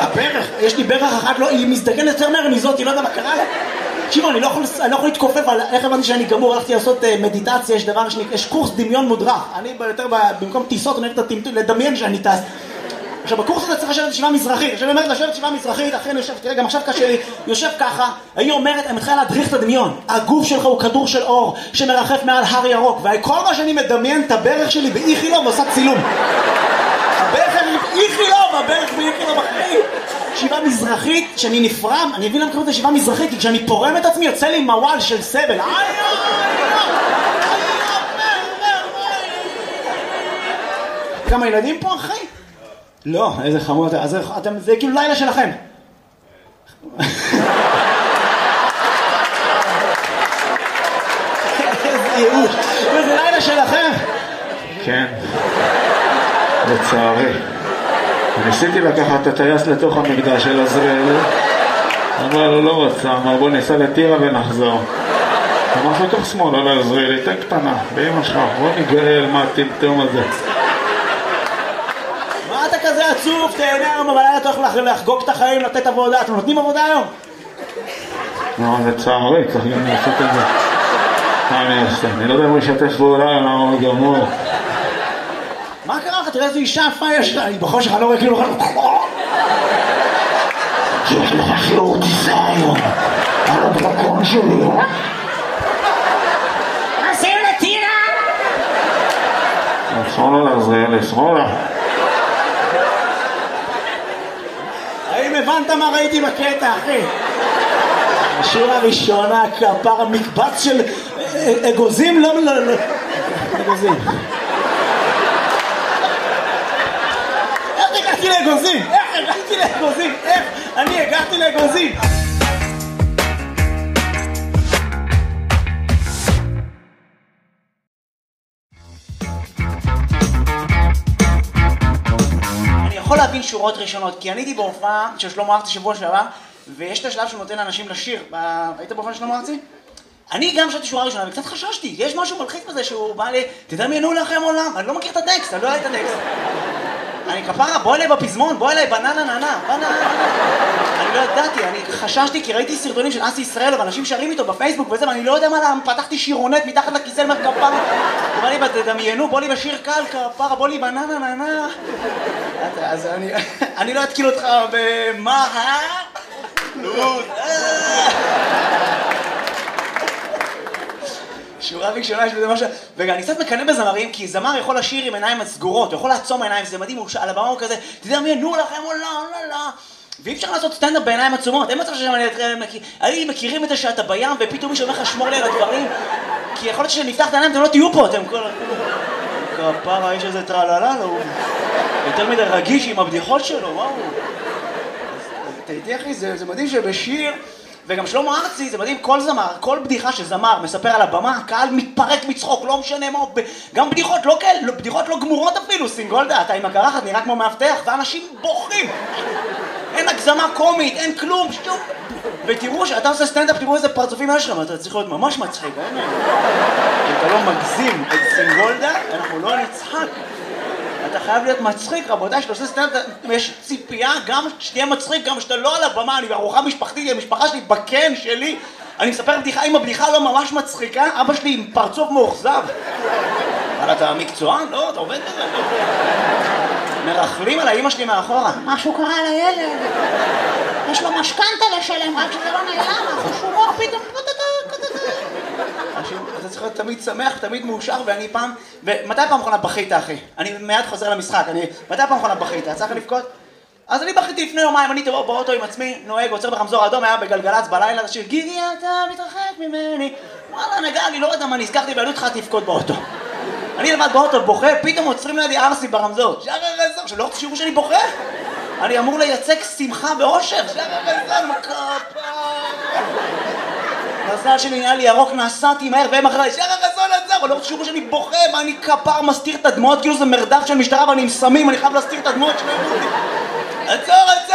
ברך, יש לי ברך אחת, לא, היא מזדקנת יותר מהר מזאת, היא לא יודע מה קרה לה. תקשיבו, אני לא יכול להתכופף, איך הבנתי שאני גמור, הלכתי לעשות מדיטציה, יש קורס דמיון מודרך. אני במקום טיסות, אני הולכת לדמיין שאני טס. עכשיו, בקורס הזה צריך לשבת ישיבה מזרחית. עכשיו, אני אומרת לשבת ישיבה מזרחית, אחרי אני יושב, תראה, גם עכשיו קשה לי, יושב ככה, היא אומרת, אני מתחילה להדריך את הדמיון. הגוף שלך הוא כדור של אור, שמרחף מעל הר ירוק, וכל מה שאני מדמיין את הברך שלי באיכילוב ועושה צילום. הברך באיכילוב, הברך באיכילוב אחרי. ישיבה מזרחית, שאני נפרם, אני מבין למה קוראים את ישיבה מזרחית, כי כשאני פורם את עצמי, יוצא לי מוואל של סבל. כמה ילדים פה, אחי? לא, איזה חמוד, אז אתם, זה כאילו לילה שלכם. איזה ייאוש, זה לילה שלכם. כן, לצערי. ניסיתי לקחת את הטייס לתוך המקדש של עזריאל, אמר לו לא רוצה, אמר בוא ניסע לטירה ונחזור. אמר לתוך שמאל, לא לעזריאל, תן קטנה, באמא שלך, בוא נגאל מה הטמטום הזה. מה אתה כזה עצוב? תהנה היום, אבל היה אתה הולך לחגוג את החיים, לתת עבודה. אתם נותנים עבודה היום? לא, לצערי, צריך גם לעשות את זה. מה אני אעשה? אני לא יודע אם הוא ישתף פעולה, למה הוא גמור. מה קרה לך? תראה איזו אישה יפה יש לה, היא בחושך, אני לא רואה כאילו... יש לך חיור טיסה היום, על הדרקון שלי. נסים לטירה! אסור לו לעזריאל, אסור לו. האם הבנת מה ראיתי בקטע, אחי? השיר הראשונה, כפר המקבץ של אגוזים, לא, אגוזים. איך הגעתי לאגוזים? איך אני הגעתי לאגוזים? אני יכול להבין שורות ראשונות, כי אני הייתי בהופעה של שלמה ארצי שבוע שעבר, ויש את השלב שהוא נותן לאנשים לשיר. היית בהופעה של שלמה ארצי? אני גם שרתי שורה ראשונה, וקצת חששתי, יש משהו מלחיץ בזה שהוא בא לי, תדמיינו לכם עולם, אני לא מכיר את הטקסט, אני לא יודע את הטקסט. אני כפרה, בוא אליי בפזמון, בוא אליי בננה ננה, אני לא ידעתי, אני חששתי כי ראיתי סרטונים של אסי ישראל ואנשים שרים איתו בפייסבוק וזה, ואני לא יודע מה, פתחתי שירונט מתחת לכיסא למר כפרה, הוא בא לי תדמיינו, בוא לי בשיר קל כפרה, בוא לי בננה ננה. אז אני לא אתקיל אותך במה, שורה ראשונה יש בזה משהו, ואני קצת מקנא בזמרים, כי זמר יכול לשיר עם עיניים סגורות, הוא יכול לעצום עיניים, זה מדהים, הוא על הבמה הוא כזה, תדמיינו לכם או לא, ואי אפשר לעשות סטנדאפ בעיניים עצומות, אין מצב שאני מכירים את זה שאתה בים, ופתאום מישהו אומר לך שמור לי על הדברים, כי יכול להיות שנפתח את העיניים, אתם לא תהיו פה, אתם כל... כפרה, האיש הזה טרללה, הוא יותר מדי רגיש עם הבדיחות שלו, וואו. תהייתי אחי, זה מדהים שבשיר... וגם שלמה ארצי, זה מדהים, כל זמר, כל בדיחה שזמר מספר על הבמה, הקהל מתפרק מצחוק, לא משנה מה, גם בדיחות לא כאלה, בדיחות לא גמורות אפילו, סינגולדה, אתה עם הקרחת נראה כמו מאבטח, ואנשים בוכים. אין הגזמה קומית, אין כלום, שטוב. ותראו שאתה עושה סטנדאפ, תראו איזה פרצופים יש לך, אתה צריך להיות ממש מצחיק, אם אתה לא מגזים את סינגולדה, אנחנו לא נצחק. אתה חייב להיות מצחיק, רבותיי, שאתה עושה סטנדאפ, יש ציפייה גם שתהיה מצחיק, גם שאתה לא על הבמה, אני בארוחה משפחתית, המשפחה שלי, בקן שלי, אני מספר בדיחה, אם הבדיחה לא ממש מצחיקה, אבא שלי עם פרצוף מאוכזב. אבל אתה מקצוען? לא, אתה עובד בזה. מרחלים על האמא שלי מאחורה. משהו קרה לילד. יש לו משכנתה לשלם, רק שזה לא נעלם, חשומור פתאום. אתה צריך להיות תמיד שמח, תמיד מאושר, ואני פעם... ומתי פעם אחרונה בכית, אחי? אני מיד חוזר למשחק, מתי פעם אחרונה בכית? צריך לבכות? אז אני בכיתי לפני יומיים, אני באוטו עם עצמי, נוהג, עוצר ברמזור אדום, היה בגלגלץ בלילה, השיר גיגי אתה מתרחק ממני. וואלה נגע, אני לא יודע מה נזכרתי, ואני התחלתי לבכות באוטו. אני לבד באוטו בוכה, פתאום עוצרים לידי ארסי ברמזור. שרר רזור, שלא תשירו שאני בוכה? אני אמור לייצג שמחה ואושר. שרר רזור, מקפה. מזל שלי נהיה לי ירוק, נסעתי מהר והם אחרי שרר רזון עצר, אבל לא תשאירו שאני בוכה ואני כפר מסתיר את הדמעות כאילו זה מרדף של משטרה ואני עם סמים, אני חייב להסתיר את הדמעות שלהם. עצור!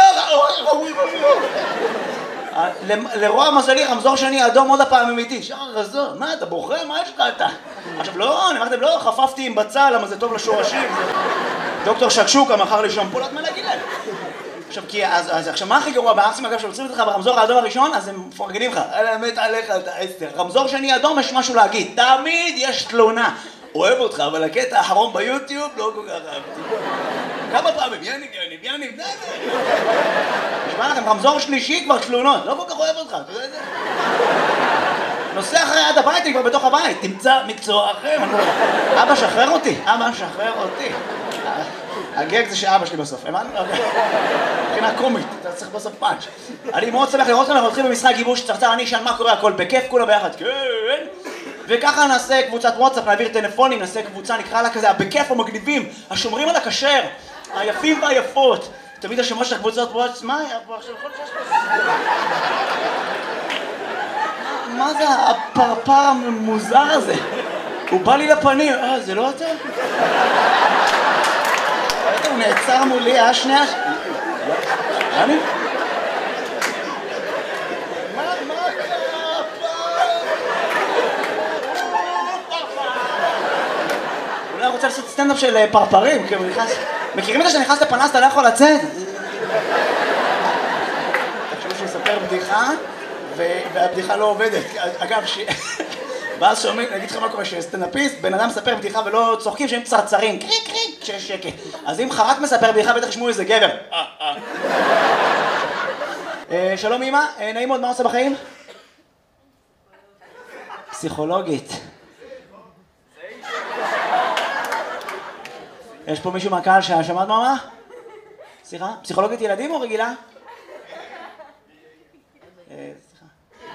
לרוע מזלי, רמזור שני אדום עוד הפעם אמיתי. שרר רזון, מה אתה בוכה? מה יש לך אתה? עכשיו לא, אני אמרתם לא, חפפתי עם בצל, למה זה טוב לשורשים. דוקטור שקשוקה מכר לי שמפולת מה להגיד להם. עכשיו מה הכי גרוע בארצים, אגב, שעוצרים אותך ברמזור האדום הראשון, אז הם מפרגנים לך, אלא מת עליך, אתה אסתר. רמזור שני אדום, יש משהו להגיד, תמיד יש תלונה. אוהב אותך, אבל הקטע האחרון ביוטיוב לא כל כך אהבתי. כמה פעמים, יניב, נשמע לכם, רמזור שלישי כבר תלונות, לא כל כך אוהב אותך, אתה יודע את זה? נוסע אחרי עד הבית, אני כבר בתוך הבית, תמצא מקצוע אחר. אבא, שחרר אותי. הגג זה שאבא שלי בסוף, הבנת? מבחינה קומית, אתה צריך בסוף פאנץ'. אני מאוד שמח לראות אתכם, אנחנו הולכים במשחק גיבוש צרצר, אני אשאל מה קורה, הכל בכיף, כולה ביחד, כן. וככה נעשה קבוצת וואטסאפ, נעביר טלפונים, נעשה קבוצה, נקרא לה כזה, בכיף המגניבים, השומרים על הכשר, היפים והיפות. תמיד השמות של הקבוצות וואטסאפ, מה היה פה עכשיו? מה זה הפרפר המוזר הזה? הוא בא לי לפנים, זה לא אתה? הוא נעצר מולי, שנייה... אני? מה קרה אולי רוצה לעשות סטנדאפ של פרפרים, כאילו נכנס... מכירים את זה שנכנס לפנס, אתה לא יכול לצאת? תחשבו שהוא יספר בדיחה, והבדיחה לא עובדת. אגב, ואז שומעים, נגיד לך מה קורה, שסטנדאפיסט, בן אדם מספר בדיחה ולא צוחקים שהם צרצרים, קריק, כשיש שקט. אז אם חרק מספר בדיחה, בטח ישמעו איזה גבר. שלום אמא, נעים מאוד, מה עושה בחיים? פסיכולוגית. יש פה מישהו מהקהל ששמעת מה? סליחה? פסיכולוגית ילדים או רגילה? סליחה.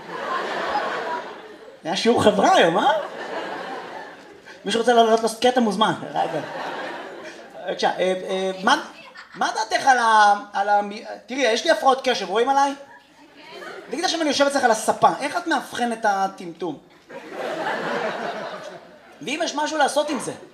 היה שיעור חברה היום, מישהו רוצה לעלות קטע מוזמן. בבקשה, מה דעתך על ה... תראי, יש לי הפרעות קשב, רואים עליי? תגיד עכשיו אני יושב אצלך על הספה, איך את מאבחן את הטמטום? ואם יש משהו לעשות עם זה?